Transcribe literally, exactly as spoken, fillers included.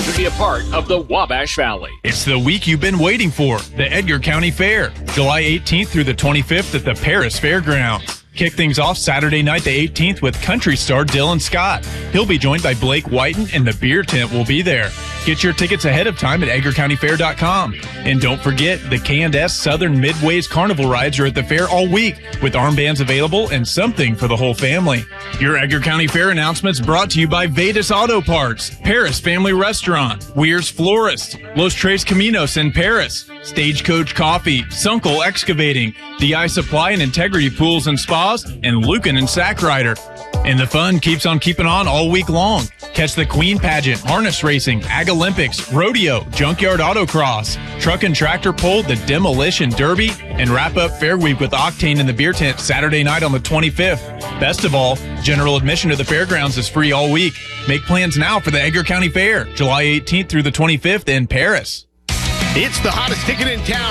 proud to be a part of the Wabash Valley. It's the week you've been waiting for, the Edgar County Fair, July eighteenth through the twenty-fifth at the Paris Fairgrounds. Kick things off Saturday night the eighteenth with country star Dylan Scott. He'll be joined by Blake Whiten, and the beer tent will be there. Get your tickets ahead of time at edgar county fair dot com. And don't forget, the K and S Southern Midways Carnival rides are at the fair all week, with armbands available and something for the whole family. Your Edgar County Fair announcements brought to you by Vetus Auto Parts, Paris Family Restaurant, Weir's Florist, Los Tres Caminos in Paris, Stagecoach Coffee, Sunkel Excavating, D I Supply and Integrity Pools and Spas, and Lucan and Sackrider. And the fun keeps on keeping on all week long. Catch the Queen Pageant, Harness Racing, Ag Olympics, Rodeo, Junkyard Autocross, Truck and Tractor Pull, the Demolition Derby, and wrap up Fair Week with Octane in the Beer Tent Saturday night on the twenty-fifth. Best of all, general admission to the fairgrounds is free all week. Make plans now for the Edgar County Fair, July eighteenth through the twenty-fifth in Paris. It's the hottest ticket in town.